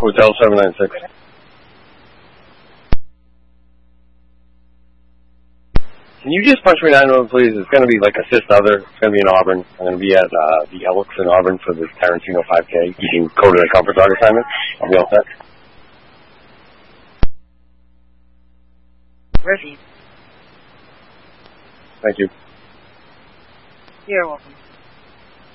Hotel 796. Can you just punch me 911, please? It's going to be like assist other. It's going to be in Auburn. I'm going to be at the Elks in Auburn for the Tarantino 5K. You can go to the comfort dog assignment. I'll be all set. Reggie. Thank you. You're welcome.